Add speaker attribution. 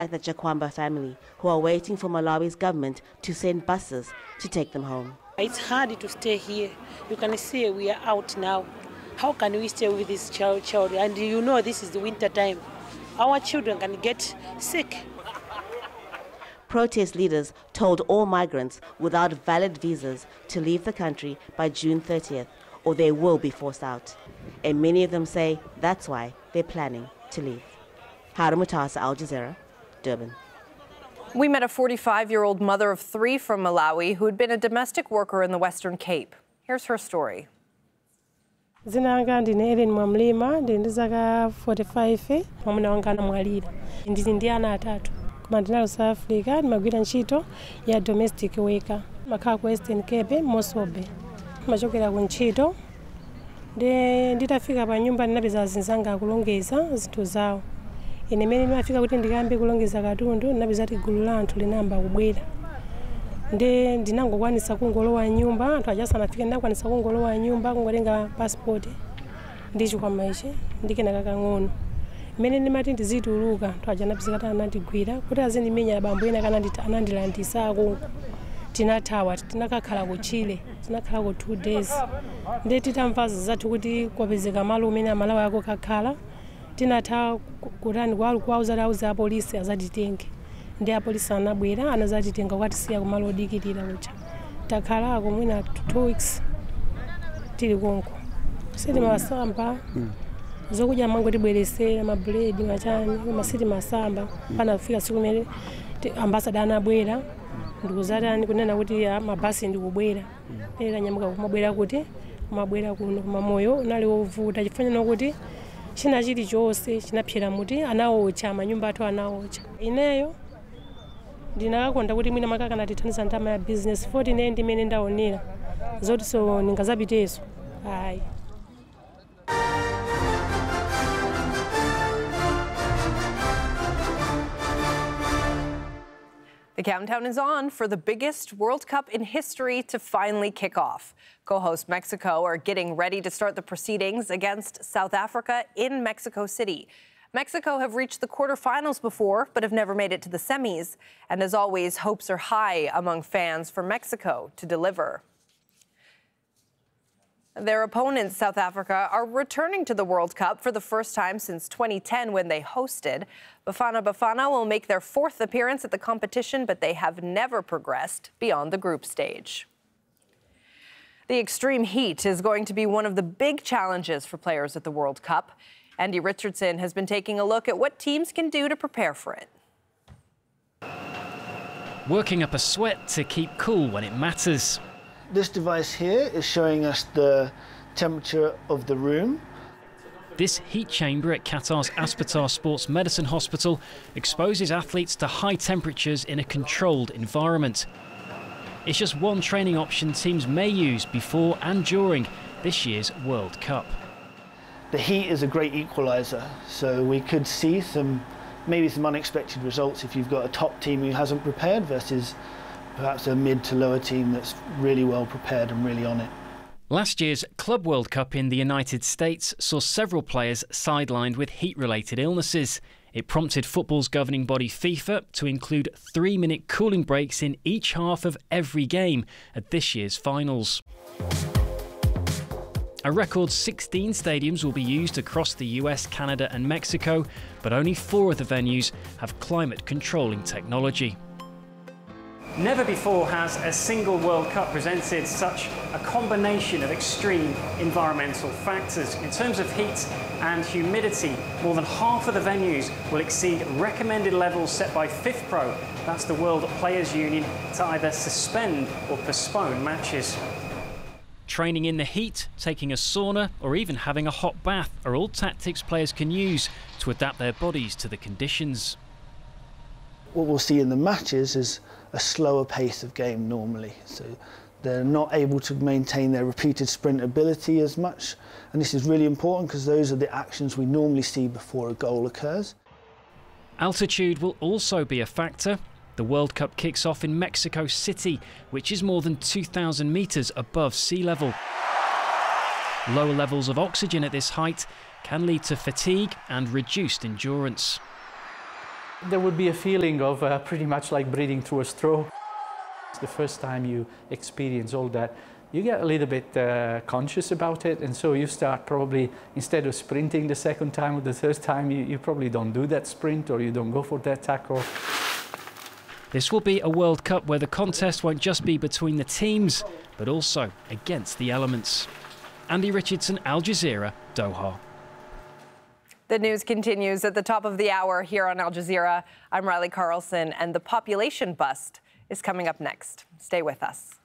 Speaker 1: The Jakwamba family, who are waiting for Malawi's government to send buses to take them home.
Speaker 2: It's hard to stay here. You can see we are out now. How can we stay with this child? And you know this is the winter time. Our children can get sick.
Speaker 1: Protest leaders told all migrants without valid visas to leave the country by June 30th, or they will be forced out. And many of them say that's why they're planning to leave. Hara Mutasa, Al Jazeera, Durban.
Speaker 3: We met a 45-year-old mother of 3 from Malawi who had been a domestic worker in the Western Cape. Here's her story.
Speaker 4: Zina langa ndine Ellen Mwamlima, ndi zaka 45, mwamuna wanga anamwalira. Ndili ndi ana 3. Koma ndinali South Africa, ndimagwira ntchito ya domestic worker. Makhala ku Western Cape, Mosobe. Machokera ku ntchito. Nditafika pa nyumba ndinapeza azinzanga akulongeza zinthu zawo. Ine mene ndinafika kuti ndikayambe kulongeza katundu, ndinapeza kuti gulu la anthu linayamba kubwera. Ndinangokwanisa kungolowa nyumba, anthu ajasanafike ndinakwanisa kungolowa nyumba, kungotenga passport ndi chikwama ichi ndikenaka kang'ono. Mene ndimati ndizituluka, anthu aja anapezeka kuti anandigwira kuti azindimenya abambo ena kana anandilandisako. Tinathawa, tinakakhala ku Chile, tinakhala ku 2 days. Titamva zathu kuti kwapezeka malo umene amalawi ako kakhala. Tinathawa kutani kwauza apolisi azatitenge. Ndi apolisi anabwera anazatitenga kwatisiya kumalo odikirira kucha. Takhalako mwina 2 weeks tili konko. Siti masamba zokudya mango tibweresera mabread machani masiti masamba pana kufika siku imene ambassador anabwera ndikuzatani kunena kuti mabasi ndikubwera. Nyamuka kumabwera kuti kumabwera kuno kumamoyo unali wovuta chifanyana kuti china chilichonse chinapyera muti anaocha manyumba athu anaocha. Ineyo ndinakakonda kuti mwina makaka natithandiza ndama ya business 49 ndimene ndaonera zoti so ningazapiteso. Hayi.
Speaker 3: The countdown is on for the biggest World Cup in history to finally kick off. Co-host Mexico are getting ready to start the proceedings against South Africa in Mexico City. Mexico have reached the quarterfinals before, but have never made it to the semis. And as always, hopes are high among fans for Mexico to deliver. Their opponents, South Africa, are returning to the World Cup for the first time since 2010 when they hosted. Bafana Bafana will make their 4th appearance at the competition, but they have never progressed beyond the group stage. The extreme heat is going to be one of the big challenges for players at the World Cup. Andy Richardson has been taking a look at what teams can do to prepare for it.
Speaker 5: Working up a sweat to keep cool when it matters.
Speaker 6: This device here is showing us the temperature of the room.
Speaker 5: This heat chamber at Qatar's Aspetar Sports Medicine Hospital exposes athletes to high temperatures in a controlled environment. It's just one training option teams may use before and during this year's World Cup.
Speaker 6: The heat is a great equaliser, so we could see maybe some unexpected results if you've got a top team who hasn't prepared versus perhaps a mid to lower team that's really well prepared and really on it.
Speaker 5: Last year's Club World Cup in the United States saw several players sidelined with heat-related illnesses. It prompted football's governing body FIFA to include 3-minute cooling breaks in each half of every game at this year's finals. A record 16 stadiums will be used across the US, Canada and Mexico, but only 4 of the venues have climate controlling technology.
Speaker 7: Never before has a single World Cup presented such a combination of extreme environmental factors. In terms of heat and humidity, more than half of the venues will exceed recommended levels set by FIFPro, that's the World Players Union, to either suspend or postpone matches.
Speaker 5: Training in the heat, taking a sauna or even having a hot bath are all tactics players can use to adapt their bodies to the conditions.
Speaker 6: What we'll see in the matches is a slower pace of game normally, so they're not able to maintain their repeated sprint ability as much, and this is really important because those are the actions we normally see before a goal occurs.
Speaker 5: Altitude will also be a factor. The World Cup kicks off in Mexico City, which is more than 2,000 metres above sea level. Lower levels of oxygen at this height can lead to fatigue and reduced endurance.
Speaker 8: There would be a feeling of pretty much like breathing through a straw. It's the first time you experience all that. You get a little bit conscious about it, and so you start probably, instead of sprinting the second time or the third time, you probably don't do that sprint or you don't go for that tackle.
Speaker 5: This will be a World Cup where the contest won't just be between the teams, but also against the elements. Andy Richardson, Al Jazeera, Doha.
Speaker 3: The news continues at the top of the hour here on Al Jazeera. I'm Riley Carlson, and the population bust is coming up next. Stay with us.